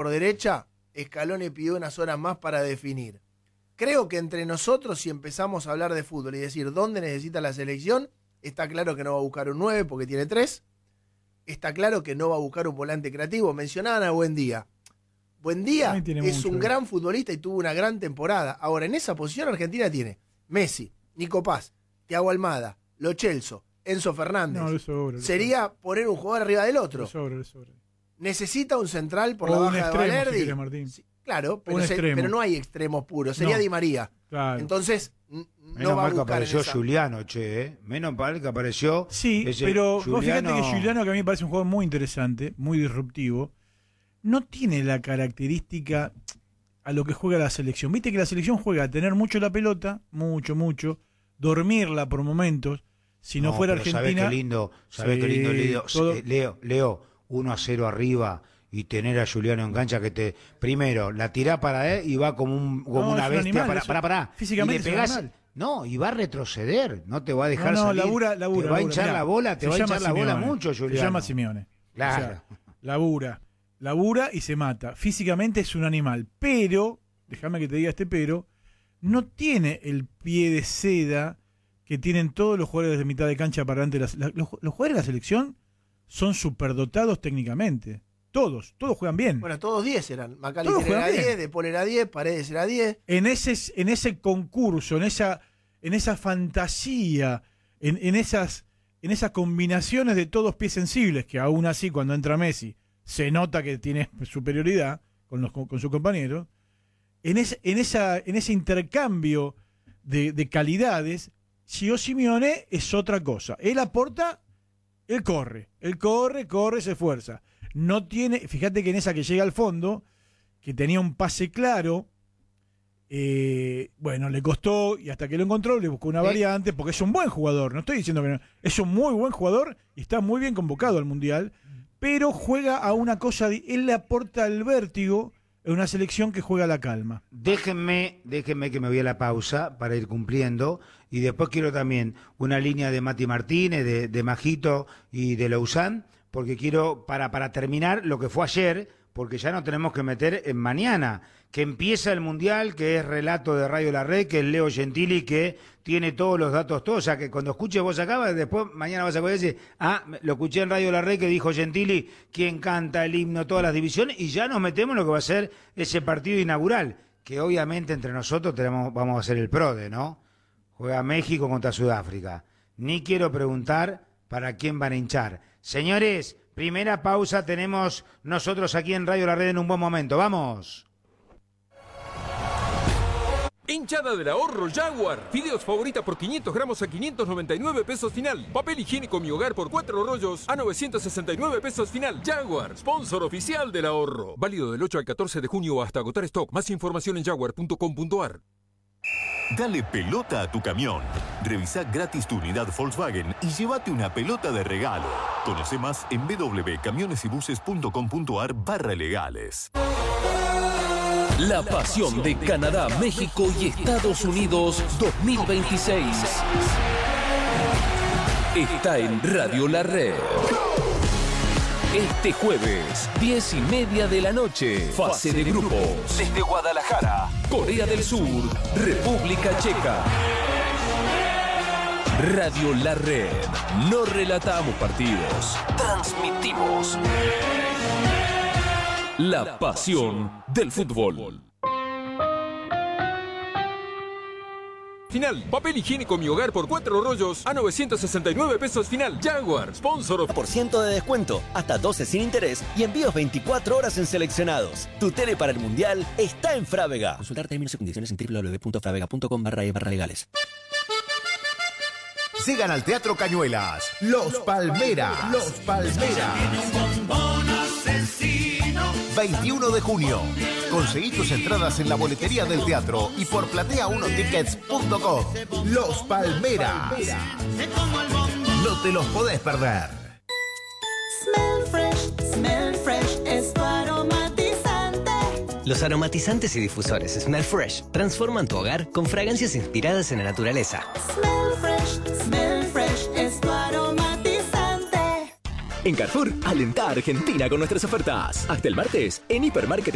por derecha, Scaloni pidió unas horas más para definir. Creo que entre nosotros, si empezamos a hablar de fútbol y decir dónde necesita la selección, está claro que no va a buscar un 9 porque tiene 3. Está claro que no va a buscar un volante creativo. Mencionaban a Buendía. Buendía es un gran futbolista y tuvo una gran temporada. Ahora, en esa posición Argentina tiene Messi, Nico Paz, Thiago Almada, Lo Celso, Enzo Fernández. No, le sobra. Sería poner un jugador arriba del otro. Le sobra. Necesita un central por la baja de Valerdi. Si quieres, Martín. Sí, claro, pero no hay extremos puros. Sería Di María. Claro. Entonces, menos no va a mal que buscar apareció esa... Giuliano, Menos mal que apareció. Sí, pero vos fíjate que Giuliano, que a mí me parece un jugador muy interesante, muy disruptivo, no tiene la característica a lo que juega la selección. Viste que la selección juega a tener mucho la pelota, mucho, dormirla por momentos. Si no fuera Argentina... ¿Sabés qué lindo? Leo, 1-0 arriba y tener a Giuliano en cancha que te... Primero, la tirá para él y va como una bestia. Animal, para. Físicamente y le pegás, y va a retroceder. No te va a dejar salir. Labura. Te va a hinchar la bola, te va a hinchar la bola mucho, Giuliano. Se llama Simeone. Claro. O sea, labura y se mata. Físicamente es un animal, pero, déjame que te diga pero, no tiene el pie de seda que tienen todos los jugadores de mitad de cancha para adelante. Los jugadores de la selección son superdotados técnicamente. Todos juegan bien. Bueno, todos 10 eran. McAllister era 10, De Paul era 10, Paredes era 10. En ese concurso, en esa fantasía, en esas combinaciones de todos pies sensibles, que aún así cuando entra Messi se nota que tiene superioridad con sus compañeros, en ese intercambio de calidades, Gio Simeone es otra cosa. Él aporta, él corre, se esfuerza. No tiene, fíjate que en esa que llega al fondo, que tenía un pase claro, le costó y hasta que lo encontró le buscó una variante, porque es un buen jugador, no estoy diciendo que no, es un muy buen jugador y está muy bien convocado al Mundial, pero juega a una cosa, él le aporta el vértigo en una selección que juega a la calma. Déjenme que me voy a la pausa para ir cumpliendo y después quiero también una línea de Mati Martínez, de Majito y de Lausanne, porque quiero para terminar lo que fue ayer, porque ya nos tenemos que meter en mañana, que empieza el Mundial, que es relato de Radio La Red, que es Leo Gentili, que tiene todos los datos, todos, o sea que cuando escuches vos acá, después mañana vas a poder decir, lo escuché en Radio La Red que dijo Gentili, quien canta el himno, todas las divisiones, y ya nos metemos en lo que va a ser ese partido inaugural, que obviamente entre nosotros vamos a hacer el PRODE, ¿no? Juega México contra Sudáfrica. Ni quiero preguntar para quién van a hinchar. Señores, primera pausa tenemos nosotros aquí en Radio La Red en un buen momento. ¡Vamos! Hinchada del ahorro Jaguar. Fideos favorita por 500 gramos a 599 pesos final. Papel higiénico Mi Hogar por 4 rollos a 969 pesos final. Jaguar, sponsor oficial del ahorro. Válido del 8 al 14 de junio hasta agotar stock. Más información en jaguar.com.ar. Dale pelota a tu camión. Revisá gratis tu unidad Volkswagen y llévate una pelota de regalo. Conoce más en www.camionesybuses.com.ar/legales. La pasión de Canadá, México y Estados Unidos 2026 está en Radio La Red. Este jueves, 10:30 de la noche, fase de grupos. Desde Guadalajara, Corea del Sur, República Checa. Radio La Red. No relatamos partidos, transmitimos la pasión del fútbol. Final, papel higiénico Mi Hogar por 4 rollos a 969 pesos final. Jaguar, sponsor % de descuento, hasta 12 sin interés y envíos 24 horas en seleccionados. Tu tele para el Mundial está en Frávega. Consultar términos y condiciones en www.fravega.com/legales. Sigan al Teatro Cañuelas, Los Palmeras. Los Palmeras. 21 de junio. Conseguí tus entradas en la boletería del teatro y por platea1tickets.com. Los Palmeras. No te los podés perder. Smell Fresh es tu aromatizante. Los aromatizantes y difusores Smell Fresh transforman tu hogar con fragancias inspiradas en la naturaleza. Smell Fresh es tu aromatizante. En Carrefour, alenta a Argentina con nuestras ofertas. Hasta el martes, en Hipermarket